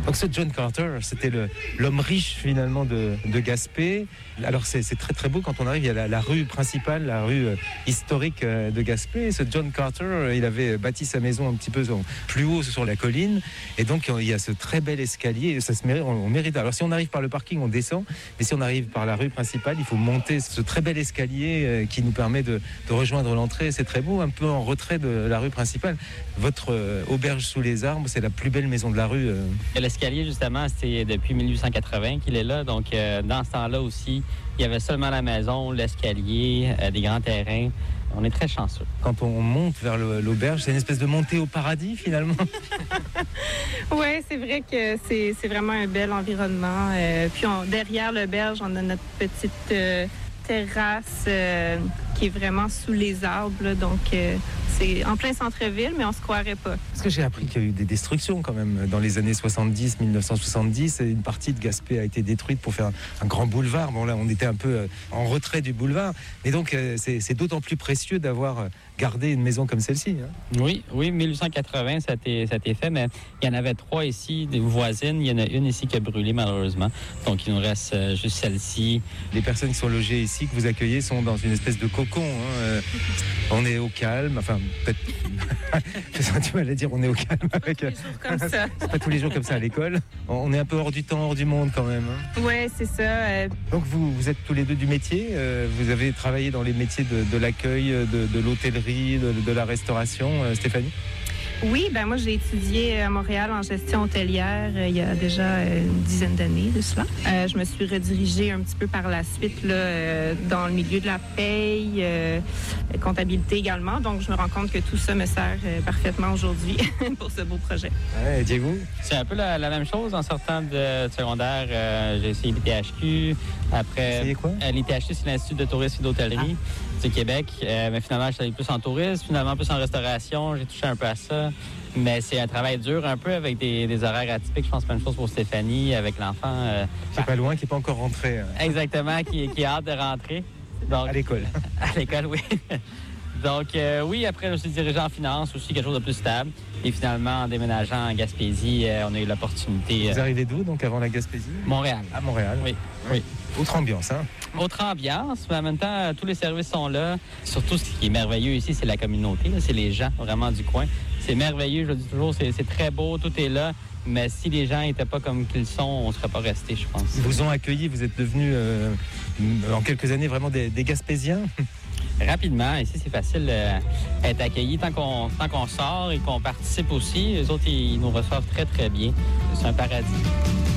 Donc ce John Carter, c'était l'homme riche finalement de Gaspé. Alors c'est très très beau quand on arrive, il y a la rue principale, la rue historique de Gaspé. Ce John Carter, il avait bâti sa maison un petit peu plus haut sur la colline, et donc il y a ce très bel escalier, et ça se mérite, on mérite. Alors si on arrive par le parking, on descend, mais si on arrive par la rue principale, il faut monter ce très bel escalier qui nous permet de rejoindre l'entrée. C'est très beau, un peu en retrait de la rue principale. Votre auberge sous les arbres, c'est la plus belle maison de la rue. L'escalier, justement, c'est depuis 1880 qu'il est là. Donc, dans ce temps-là aussi, il y avait seulement la maison, l'escalier, des grands terrains. On est très chanceux. Quand on monte vers l'auberge, c'est une espèce de montée au paradis, finalement. Oui, c'est vrai que c'est vraiment un bel environnement. Puis derrière l'auberge, on a notre petite terrasse qui est vraiment sous les arbres. Là, donc, c'est en plein centre-ville, mais on se croirait pas. Parce que j'ai appris qu'il y a eu des destructions quand même dans les années 70, 1970. Une partie de Gaspé a été détruite pour faire un grand boulevard. Bon là, on était un peu en retrait du boulevard. Et donc, c'est d'autant plus précieux d'avoir gardé une maison comme celle-ci. Hein. Oui, 1880, ça a été fait, mais il y en avait 3 ici, des voisines. Il y en a une ici qui a brûlé malheureusement. Donc, il nous reste juste celle-ci. Les personnes qui sont logées ici, que vous accueillez, sont dans une espèce de cocon. Hein. On est au calme, enfin peut-être. J'ai du mal à dire on est au calme avec. C'est pas tous les jours comme ça à l'école. On est un peu hors du temps, hors du monde quand même. Hein. Oui, c'est ça. Donc vous êtes tous les deux du métier. Vous avez travaillé dans les métiers de l'accueil, de l'hôtellerie, de la restauration, Stéphanie? Oui, ben moi j'ai étudié à Montréal en gestion hôtelière il y a déjà une dizaine d'années de cela. Je me suis redirigée un petit peu par la suite là, dans le milieu de la paye, comptabilité également. Donc je me rends compte que tout ça me sert parfaitement aujourd'hui pour ce beau projet. Ouais, Diego? C'est un peu la même chose. En sortant de secondaire, j'ai essayé l'ITHQ. Après, essayé quoi? L'ITHQ, c'est l'Institut de tourisme et d'hôtellerie du Québec. Mais finalement, je suis allé plus en tourisme, finalement plus en restauration. J'ai touché un peu à ça. Mais c'est un travail dur un peu avec des horaires atypiques. Je pense que c'est la même chose pour Stéphanie avec l'enfant. Qui n'est pas loin, qui n'est pas encore rentré. Exactement, qui a hâte de rentrer. Donc, à l'école. À l'école, oui. Donc, oui, après, je me suis dirigé en finance, aussi quelque chose de plus stable. Et finalement, en déménageant en Gaspésie, on a eu l'opportunité. Vous arrivez d'où, donc, avant la Gaspésie? Montréal. À Montréal? Oui. Autre ambiance, hein? Autre ambiance, mais en même temps, tous les services sont là. Surtout, ce qui est merveilleux ici, c'est la communauté. C'est les gens, vraiment, du coin. C'est merveilleux, je le dis toujours, c'est très beau, tout est là. Mais si les gens n'étaient pas comme qu'ils sont, on ne serait pas restés, je pense. Ils vous ont accueilli, vous êtes devenus, en quelques années, vraiment des Gaspésiens? Rapidement, ici, c'est facile d'être accueilli tant qu'on sort et qu'on participe aussi. Les autres, ils nous reçoivent très, très bien. C'est un paradis.